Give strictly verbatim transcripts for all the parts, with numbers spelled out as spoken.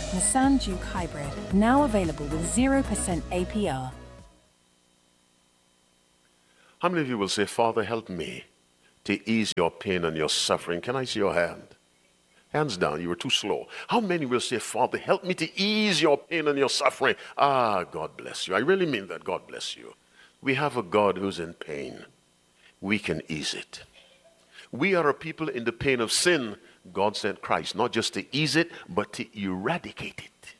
Nissan Juke Hybrid, now available with zero percent A P R. How many of you will say, Father, help me to ease your pain and your suffering? Can I see your hand? Hands down, you were too slow. How many will say, Father, help me to ease your pain and your suffering? Ah, God bless you. I really mean that. God bless you. We have a God who's in pain. We can ease it. We are a people in the pain of sin. God sent Christ, not just to ease it, but to eradicate it.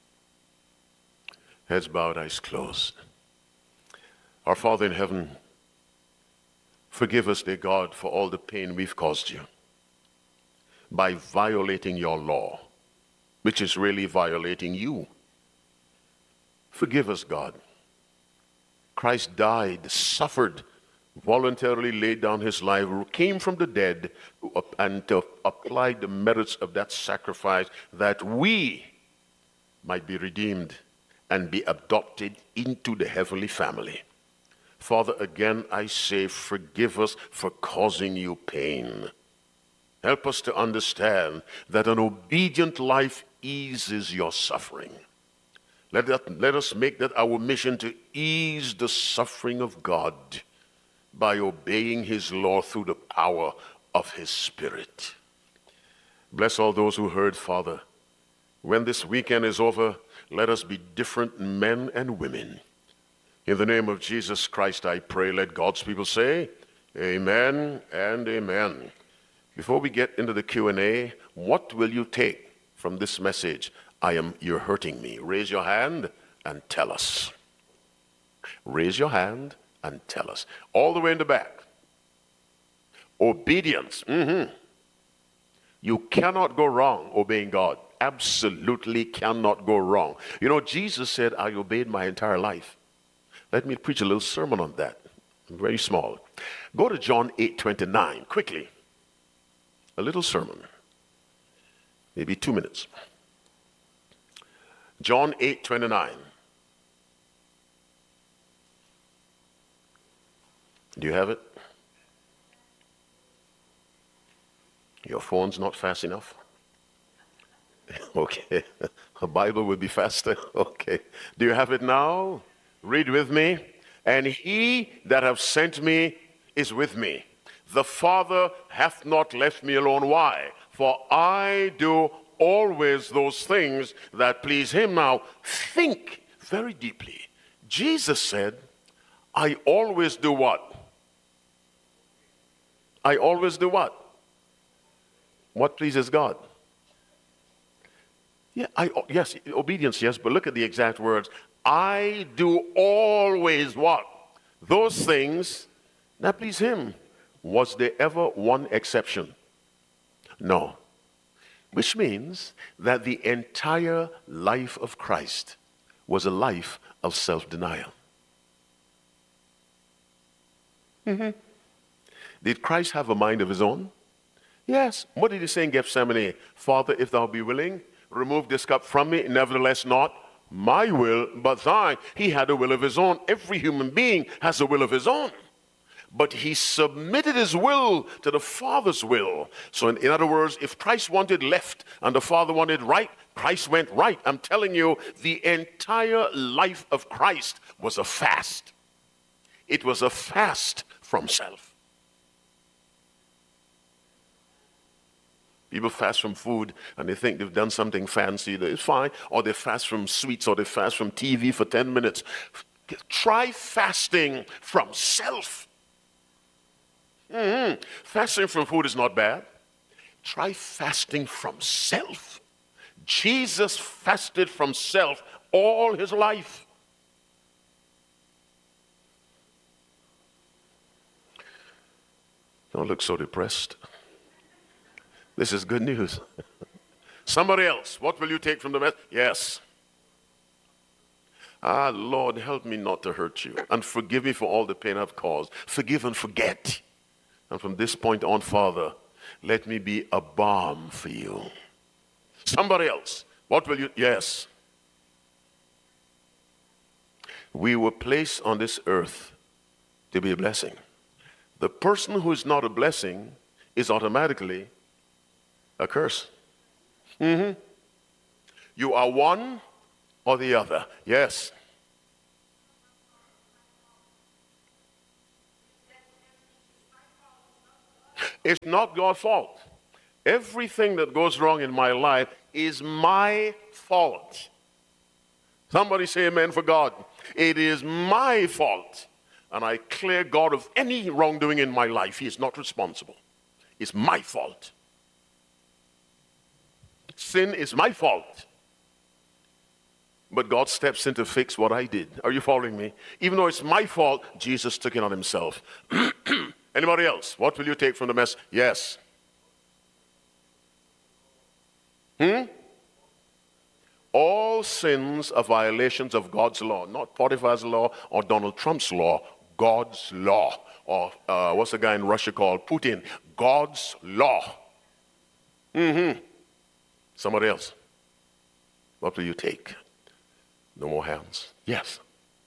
Heads bowed, eyes closed. Our Father in heaven, forgive us, dear God, for all the pain we've caused you by violating your law, which is really violating you. Forgive us, God. Christ died, suffered, voluntarily laid down his life, came from the dead, and to apply the merits of that sacrifice that we might be redeemed and be adopted into the heavenly family. Father, again I say, forgive us for causing you pain. Help us to understand that an obedient life eases your suffering. Let, that, let us make that our mission to ease the suffering of God by obeying his law through the power of his Spirit. Bless all those who heard, Father. When this weekend is over, let us be different men and women. In the name of Jesus Christ, I pray. Let God's people say, amen and amen. Before we get into the Q and A, what will you take from this message? I am, you're hurting me. Raise your hand and tell us. Raise your hand and tell us. All the way in the back. Obedience. Mm-hmm. You cannot go wrong obeying God. Absolutely cannot go wrong. You know, Jesus said, I obeyed my entire life. Let me preach a little sermon on that. Very small. Go to John eight twenty-nine, quickly. A little sermon. Maybe two minutes. John eight twenty-nine. Do you have it? Your phone's not fast enough? Okay. A Bible would be faster. Okay. Do you have it now? Read with me. And he that hath sent me is with me. The Father hath not left me alone. Why? For I do always those things that please him. Now, think very deeply. Jesus said, I always do what? I always do what? What pleases God? Yeah, I, yes, obedience, yes, but look at the exact words. I do always what? Those things that please him. Was there ever one exception? No. Which means that the entire life of Christ was a life of self-denial. Mm-hmm. Did Christ have a mind of his own? Yes. What did he say in Gethsemane? Father, if thou be willing, remove this cup from me, nevertheless not my will, but thine. He had a will of his own. Every human being has a will of his own. But he submitted his will to the Father's will. So in, in other words, if Christ wanted left and the Father wanted right, Christ went right. I'm telling you, the entire life of Christ was a fast. It was a fast from self. People fast from food and they think they've done something fancy. It's fine. Or they fast from sweets, or they fast from T V for ten minutes. Try fasting from self. Mm-hmm. Fasting from food is not bad. Try fasting from self. Jesus fasted from self all his life. Don't look so depressed. This is good news. Somebody else, what will you take from the message? Yes. Ah, Lord, help me not to hurt you, and forgive me for all the pain I've caused. Forgive and forget. And from this point on, Father, let me be a balm for you. Somebody else, what will you? Yes. We were placed on this earth to be a blessing. The person who is not a blessing is automatically a curse. Mm-hmm. You are one or the other. Yes. It's not God's fault. Everything that goes wrong in my life is my fault. Somebody say amen for God. It is my fault. And I clear God of any wrongdoing in my life. He is not responsible. It's my fault. Sin is my fault. But God steps in to fix what I did. Are you following me? Even though it's my fault, Jesus took it on himself. Anybody else? What will you take from the mess? Yes. Hmm? All sins are violations of God's law. Not Potiphar's law or Donald Trump's law. God's law. Or uh, what's the guy in Russia called? Putin. God's law. Mm-hmm. Somebody else. What will you take? No more hands. Yes.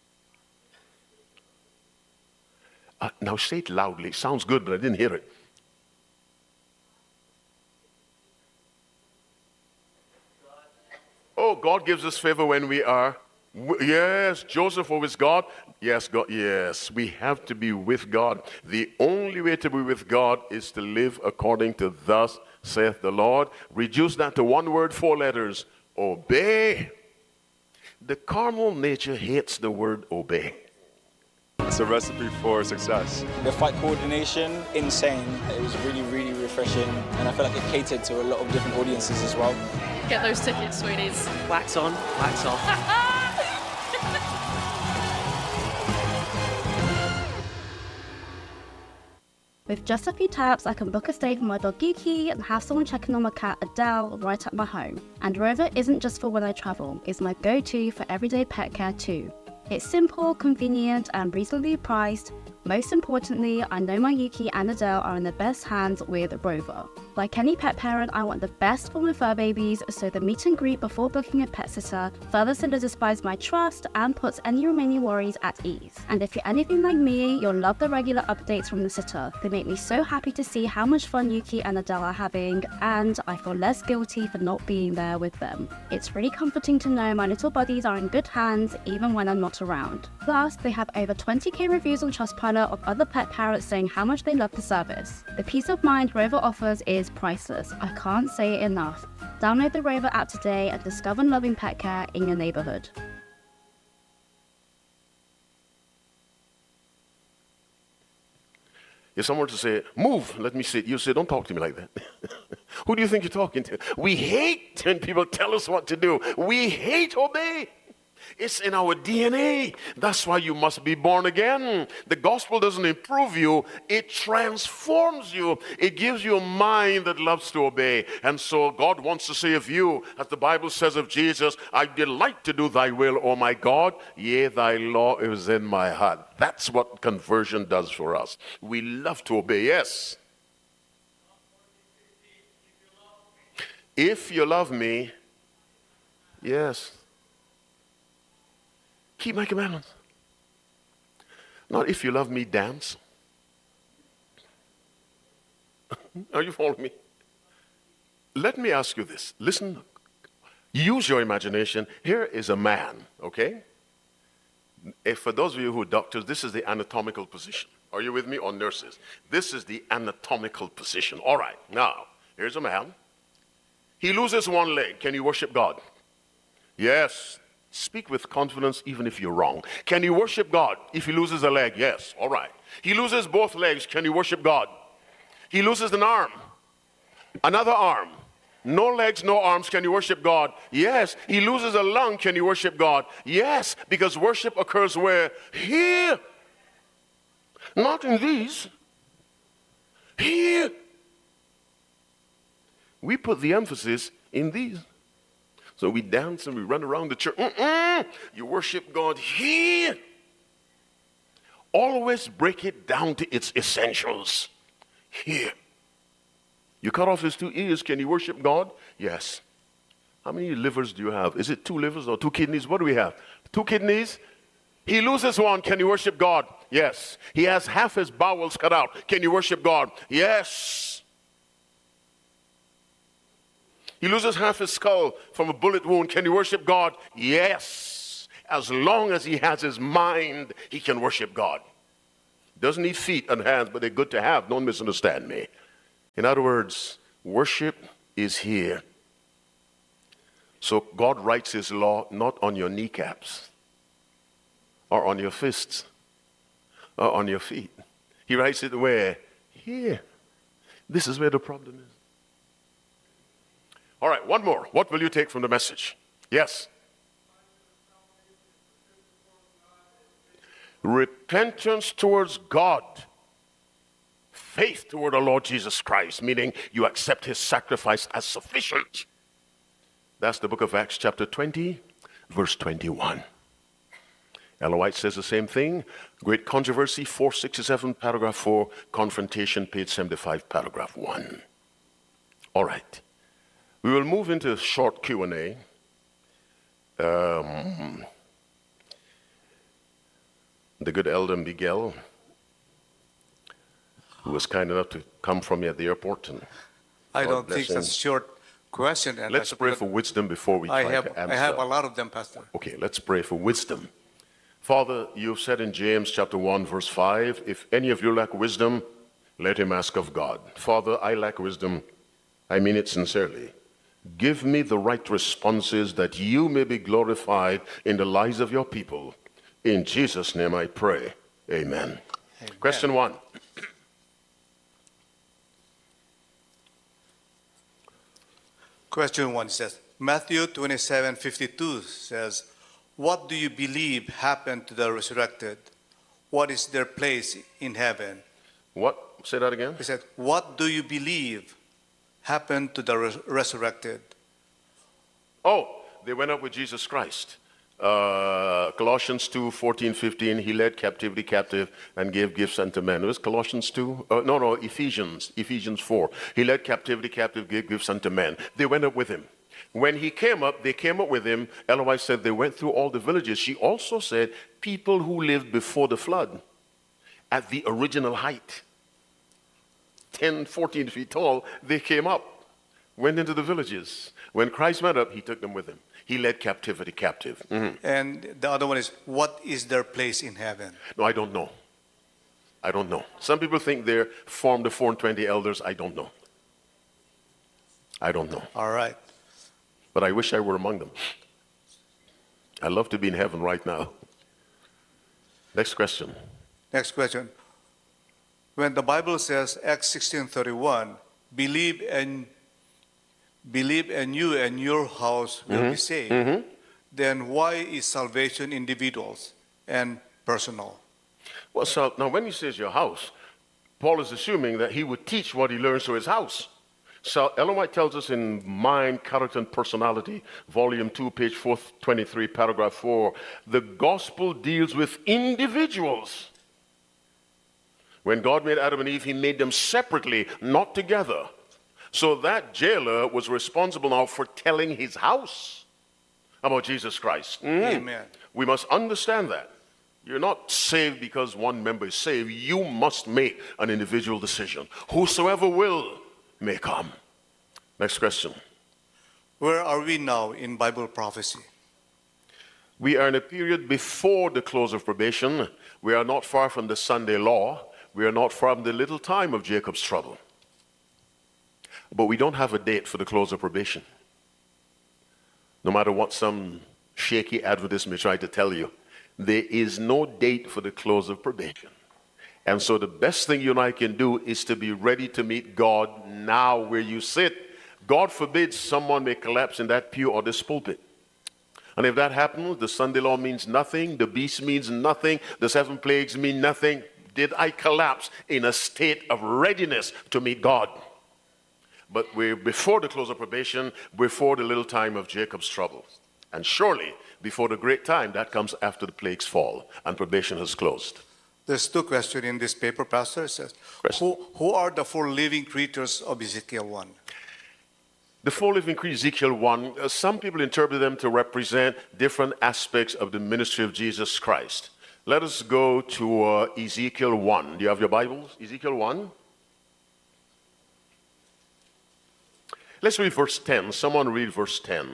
Uh, now say it loudly. It sounds good, but I didn't hear it. Oh, God gives us favor when we are. Yes, Joseph was with God. Yes, God. Yes, we have to be with God. The only way to be with God is to live according to thus saith the Lord. Reduce that to one word, four letters. Obey. The carnal nature hates the word obey. It's a recipe for success. The fight coordination, insane. It was really, really refreshing, and I feel like it catered to a lot of different audiences as well. Get those tickets, sweeties. Wax on, wax off. With just a few taps, I can book a stay for my dog Yuki and have someone checking on my cat Adele right at my home. And Rover isn't just for when I travel, it's my go-to for everyday pet care too. It's simple, convenient, and reasonably priced. Most importantly, I know my Yuki and Adele are in the best hands with Rover. Like any pet parent, I want the best for my fur babies, so the meet and greet before booking a pet sitter further solidifies my trust and puts any remaining worries at ease. And if you're anything like me, you'll love the regular updates from the sitter. They make me so happy to see how much fun Yuki and Adele are having, and I feel less guilty for not being there with them. It's really comforting to know my little buddies are in good hands even when I'm not around. Plus, they have over twenty K reviews on Trustpilot of other pet parents saying how much they love the service. The peace of mind Rover offers is priceless. I can't say it enough. Download the Rover app today and discover loving pet care in your neighborhood. If someone to say, move, let me sit. You say, don't talk to me like that. Who do you think you're talking to? We hate when people tell us what to do. We hate obey. It's in our D N A. That's why you must be born again. The gospel doesn't improve you, it transforms you. It gives you a mind that loves to obey. And so God wants to say of you, as the Bible says of Jesus, I delight to do thy will, O my God. Yea, thy law is in my heart. That's what conversion does for us. We love to obey, yes. If you love me, yes. Keep my commandments. Not if you love me, dance. Are you following me? Let me ask you this. Listen, use your imagination. Here is a man, okay? If for those of you who are doctors, this is the anatomical position. Are you with me? Or nurses? This is the anatomical position. All right, now, here's a man. He loses one leg. Can you worship God? Yes. Speak with confidence even if you're wrong. Can you worship God if he loses a leg? Yes. All right. He loses both legs. Can you worship God? He loses an arm. Another arm. No legs, no arms. Can you worship God? Yes. He loses a lung. Can you worship God? Yes. Because worship occurs where? Here. Not in these. Here. We put the emphasis in these. So we dance and we run around the church. Mm-mm. You worship God here. Always break it down to its essentials. Here. You cut off his two ears. Can you worship God? Yes. How many livers do you have? Is it two livers or two kidneys? What do we have? Two kidneys? He loses one. Can you worship God? Yes. He has half his bowels cut out. Can you worship God? Yes. He loses half his skull from a bullet wound. Can he worship God? Yes. As long as he has his mind, he can worship God. Doesn't need feet and hands, but they're good to have. Don't misunderstand me. In other words, worship is here. So God writes his law not on your kneecaps or on your fists or on your feet. He writes it where? Here. This is where the problem is. All right, one more. What will you take from the message? Yes. Repentance towards God. Faith toward the Lord Jesus Christ, meaning you accept his sacrifice as sufficient. That's the book of Acts chapter twenty, verse twenty-one. Ellen White says the same thing. Great Controversy, four sixty-seven, paragraph four, Confrontation, page seventy-five, paragraph one. All right. We will move into a short Q and A. Um, the good Elder Miguel, who was kind enough to come from me at the airport. And I God don't bless think him. that's a short question. And Let's I- pray for wisdom before we I try have, to I answer. have a lot of them, Pastor. Okay, let's pray for wisdom. Father, you've said in James chapter one, verse five, if any of you lack wisdom, let him ask of God. Father, I lack wisdom. I mean it sincerely. Give me the right responses that you may be glorified in the lives of your people. In Jesus' name I pray. Amen. Amen. Question one. Question one says, Matthew twenty-seven fifty-two says, what do you believe happened to the resurrected? What is their place in heaven? What? Say that again. He said, what do you believe happened to the res- resurrected? Oh, they went up with Jesus Christ. Uh, Colossians two, fourteen, fifteen, he led captivity captive and gave gifts unto men. It was Colossians two? Uh, no, no, Ephesians, Ephesians four. He led captivity captive, gave gifts unto men. They went up with him. When he came up, they came up with him. Ellen White said they went through all the villages. She also said people who lived before the flood at the original height, ten, fourteen feet tall, they came up, went into the villages. When Christ went up, he took them with him. He led captivity captive. Mhm. And the other one is, what is their place in heaven? No, I don't know. I don't know. Some people think they're formed the four and twenty elders. I don't know. I don't know. All right. But I wish I were among them. I love to be in heaven right now. Next question. Next question. When the Bible says, Acts sixteen thirty-one, believe and believe and you and your house will be saved, then why is salvation individuals and personal? Well, so now when he says your house, Paul is assuming that he would teach what he learns to his house. So Ellen White tells us in Mind, Character, and Personality, Volume two, page four twenty-three, paragraph four, the gospel deals with individuals. When God made Adam and Eve, he made them separately, not together. So that jailer was responsible now for telling his house about Jesus Christ. Mm. Amen. We must understand that. You're not saved because one member is saved. You must make an individual decision. Whosoever will may come. Next question. Where are we now in Bible prophecy? We are in a period before the close of probation. We are not far from the Sunday law. We are not far from the little time of Jacob's trouble. But we don't have a date for the close of probation. No matter what some shaky advertisement may try to tell you, there is no date for the close of probation. And so the best thing you and I can do is to be ready to meet God now where you sit. God forbid someone may collapse in that pew or this pulpit. And if that happens, the Sunday law means nothing, the beast means nothing, the seven plagues mean nothing. Did I collapse in a state of readiness to meet God? But we're before the close of probation, before the little time of Jacob's trouble. And surely, before the great time, that comes after the plagues fall and probation has closed. There's two questions in this paper, Pastor. It says, who, who are the four living creatures of Ezekiel one? The four living creatures, Ezekiel one, uh, some people interpret them to represent different aspects of the ministry of Jesus Christ. Let us go to uh, Ezekiel one. Do you have your Bibles? Ezekiel one. Let's read verse ten. Someone read verse ten.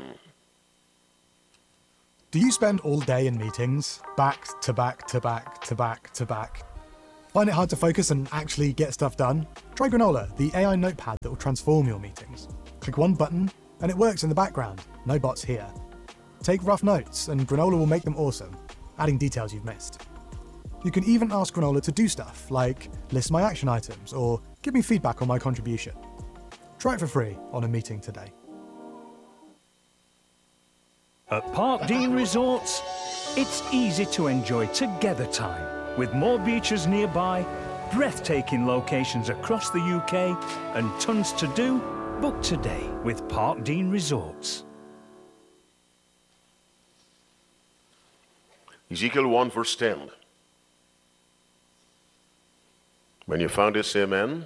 Do you spend all day in meetings, back to back to back to back to back? Find it hard to focus and actually get stuff done? Try Granola, the A I notepad that will transform your meetings. Click one button and it works in the background. No bots here. Take rough notes and Granola will make them awesome, adding details you've missed. You can even ask Granola to do stuff like list my action items or give me feedback on my contribution. Try it for free on a meeting today. At Park Dean Resorts, it's easy to enjoy together time. With more beaches nearby, breathtaking locations across the U K, and tons to do, book today with Park Dean Resorts. Ezekiel one verse ten. When you found it, say amen.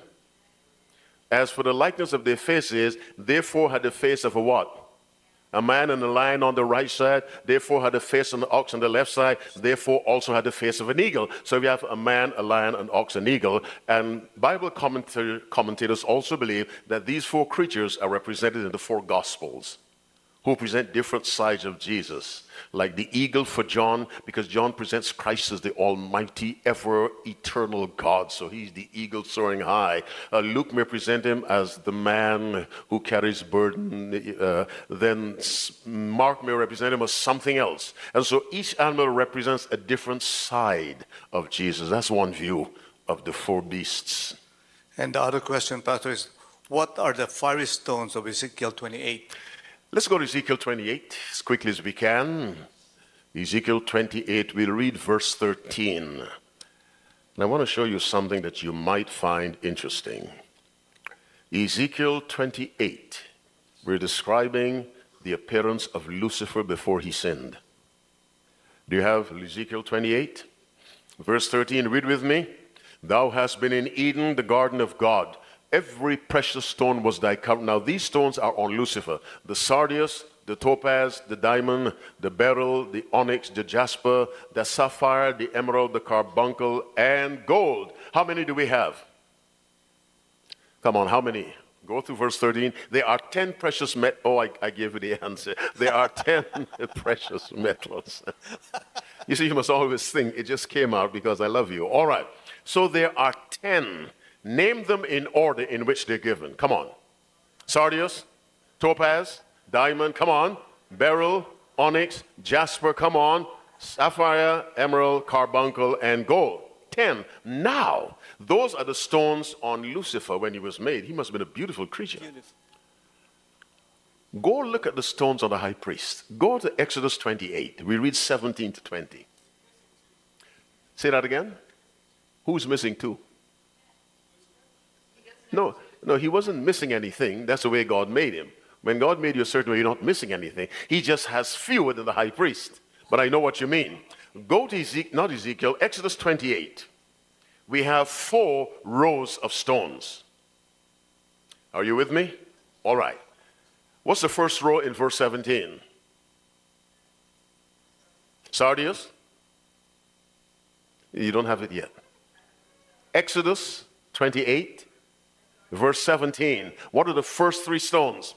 As for the likeness of their faces, therefore had the face of a what? A man and a lion on the right side, therefore had the face of an ox on the left side, therefore also had the face of an eagle. So we have a man, a lion, an ox, an eagle. And Bible commentator, commentators also believe that these four creatures are represented in the four Gospels, who present different sides of Jesus. Like the eagle for John, because John presents Christ as the almighty, ever eternal God. So he's the eagle soaring high. Uh, Luke may present him as the man who carries burden. Uh, then Mark may represent him as something else. And so each animal represents a different side of Jesus. That's one view of the four beasts. And the other question, Pastor, is what are the fiery stones of Ezekiel twenty-eight? Let's go to Ezekiel twenty-eight as quickly as we can. Ezekiel twenty-eight, we'll read verse thirteen. And I want to show you something that you might find interesting. Ezekiel twenty-eight, we're describing the appearance of Lucifer before he sinned. Do you have Ezekiel twenty-eight? Verse thirteen, read with me. Thou hast been in Eden, the garden of God. Every precious stone was thy covering. Now these stones are on Lucifer. The sardius, the topaz, the diamond, the beryl, the onyx, the jasper, the sapphire, the emerald, the carbuncle, and gold. How many do we have? Come on, how many? Go through verse thirteen. There are ten precious metals. Oh, I, I gave you the answer. There are ten precious metals. You see, you must always think, it just came out because I love you. All right. So there are ten. Name them in order in which they're given. Come on. Sardius, topaz, diamond, come on. Beryl, onyx, jasper, come on. Sapphire, emerald, carbuncle, and gold. Ten. Now, those are the stones on Lucifer when he was made. He must have been a beautiful creature. Beautiful. Go look at the stones on the high priest. Go to Exodus twenty-eight. We read seventeen to twenty. Say that again. Who's missing two? No, no, he wasn't missing anything. That's the way God made him. When God made you a certain way, you're not missing anything. He just has fewer than the high priest. But I know what you mean. Go to Ezekiel, not Ezekiel, Exodus twenty-eight. We have four rows of stones. Are you with me? All right. What's the first row in verse seventeen? Sardius? You don't have it yet. Exodus twenty-eight. Verse seventeen. What are the first three stones?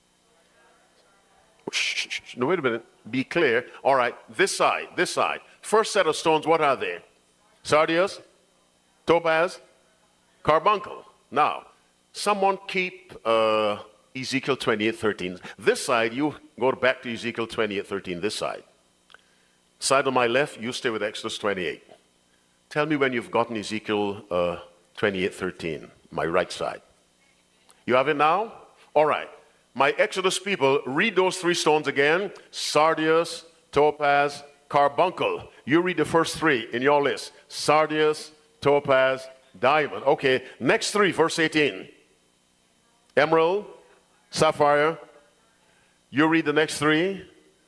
No, wait a minute. Be clear. All right. This side. This side. First set of stones, what are they? Sardius, topaz, carbuncle. Now, someone keep uh, Ezekiel twenty-eight thirteen. This side, you go back to Ezekiel twenty-eight thirteen. This side. Side on my left, you stay with Exodus twenty-eight. Tell me when you've gotten Ezekiel uh, twenty-eight thirteen. My right side. You have it now? All right. My Exodus people, read those three stones again. Sardius, topaz, carbuncle. You read the first three in your list. Sardius, topaz, diamond. Okay, next three, verse eighteen. Emerald, sapphire. You read the next three.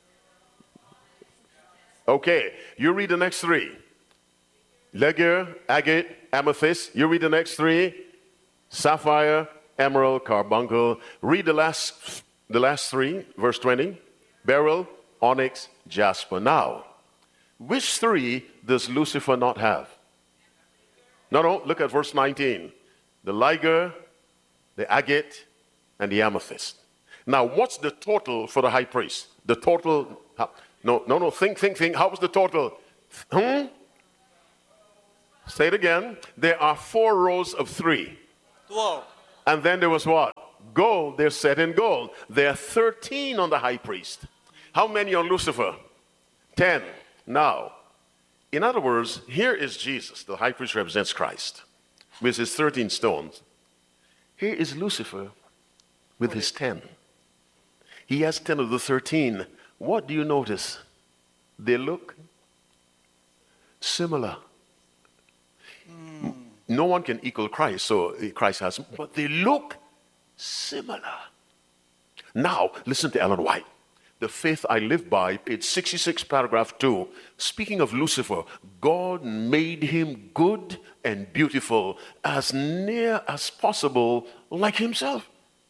Okay, you read the next three. Ligure, agate, amethyst. You read the next three. Sapphire, emerald, carbuncle. Read the last, the last three, verse twenty. Beryl, onyx, jasper. Now, which three does Lucifer not have? No, no, look at verse nineteen. The ligure, the agate, and the amethyst. Now, what's the total for the high priest? The total, no, no, no, think, think, think. How was the total? Hmm? Say it again. There are four rows of three. twelve. And then there was what? Gold. They're set in gold. There are thirteen on the high priest. How many on Lucifer? ten. Now, in other words, here is Jesus. The high priest represents Christ with his thirteen stones. Here is Lucifer with his ten. He has ten of the thirteen. What do you notice? They look similar. Mm. No one can equal Christ, so Christ has, but they look similar. Now, listen to Ellen White. The Faith I Live By, page sixty-six, paragraph two. Speaking of Lucifer, God made him good and beautiful, as near as possible like himself.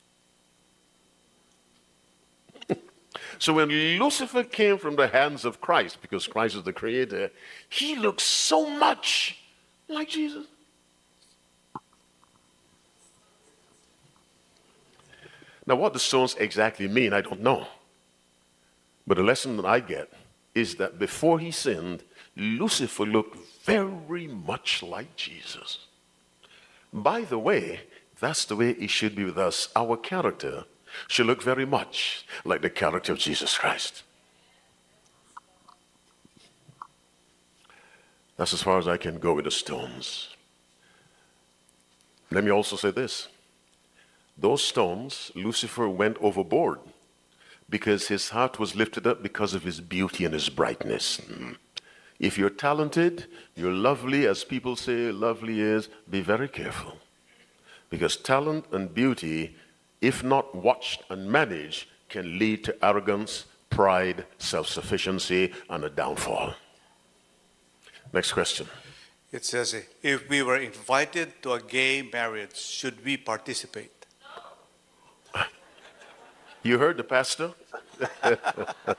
So when Lucifer came from the hands of Christ, because Christ is the creator, he looks so much like Jesus. Now, what the stones exactly mean, I don't know. But the lesson that I get is that before he sinned, Lucifer looked very much like Jesus. By the way, that's the way it should be with us. Our character should look very much like the character of Jesus Christ. That's as far as I can go with the stones. Let me also say this. Those stones, Lucifer went overboard because his heart was lifted up because of his beauty and his brightness. If you're talented, you're lovely, as people say lovely is, be very careful. Because talent and beauty, if not watched and managed, can lead to arrogance, pride, self-sufficiency, and a downfall. Next question. It says, if we were invited to a gay marriage, should we participate? You heard the pastor?